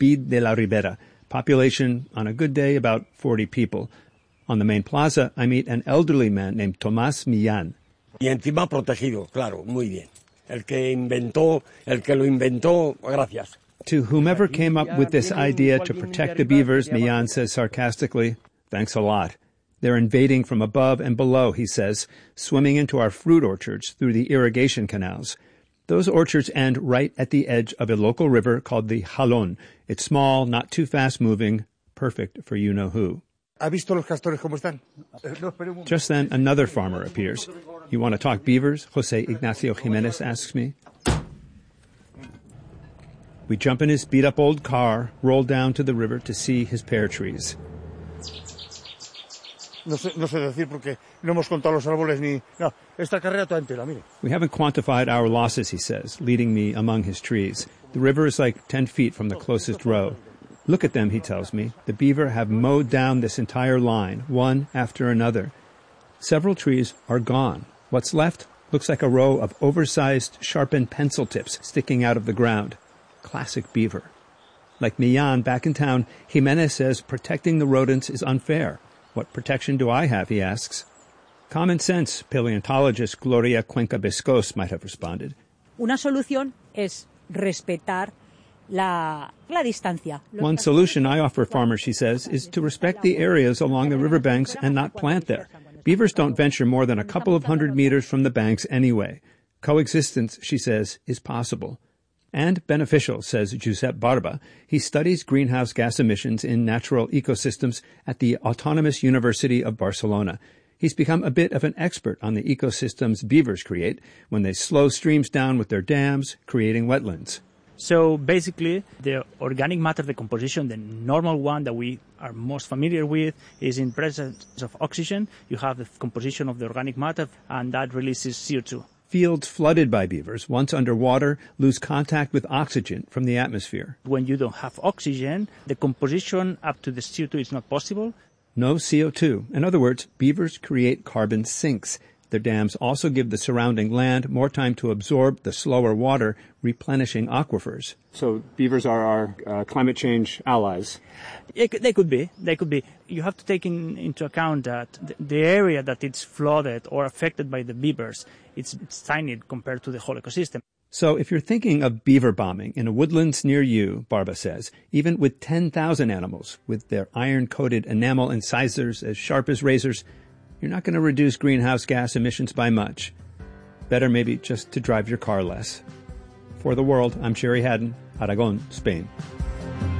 Bid de la Ribera. Population, on a good day, about 40 people. On the main plaza, I meet an elderly man named Tomás Millán. Y encima protegido, claro, muy bien. El que lo inventó, gracias. To whomever came up with this idea to protect the beavers, Millán says sarcastically, thanks a lot. They're invading from above and below, he says, swimming into our fruit orchards through the irrigation canals. Those orchards end right at the edge of a local river called the Jalón. It's small, not too fast-moving, perfect for you-know-who. ¿Ha visto los castores cómo están? Just then, another farmer appears. You want to talk beavers? Jose Ignacio Jimenez asks me. We jump in his beat-up old car, roll down to the river to see his pear trees. No sé decir porque no hemos contado los árboles ni... No, esta carrera toda entera, mire. We haven't quantified our losses, he says, leading me among his trees. The river is like 10 feet from the closest row. Look at them, he tells me. The beaver have mowed down this entire line, one after another. Several trees are gone. What's left looks like a row of oversized, sharpened pencil tips sticking out of the ground. Classic beaver. Like Millán back in town, Jimenez says protecting the rodents is unfair. What protection do I have, he asks. Common sense, paleontologist Gloria Cuenca Biscos might have responded. Una solución es respetar la distancia. One solution I offer farmers, she says, is to respect the areas along the riverbanks and not plant there. Beavers don't venture more than a couple of 100 meters from the banks anyway. Coexistence, she says, is possible. And beneficial, says Josep Barba. He studies greenhouse gas emissions in natural ecosystems at the Autonomous University of Barcelona. He's become a bit of an expert on the ecosystems beavers create when they slow streams down with their dams, creating wetlands. So basically, the organic matter decomposition, the normal one that we are most familiar with, is in presence of oxygen. You have the composition of the organic matter, and that releases CO2. Fields flooded by beavers, once underwater, lose contact with oxygen from the atmosphere. When you don't have oxygen, the composition up to the CO2 is not possible. No CO2. In other words, beavers create carbon sinks. Their dams also give the surrounding land more time to absorb the slower water, replenishing aquifers. So beavers are our climate change allies? They could be. You have to take into account that the area that it's flooded or affected by the beavers, it's tiny compared to the whole ecosystem. So if you're thinking of beaver bombing in a woodlands near you, Barba says, even with 10,000 animals, with their iron-coated enamel incisors as sharp as razors, you're not going to reduce greenhouse gas emissions by much. Better maybe just to drive your car less. For the World, I'm Sherry Haddon, Aragon, Spain.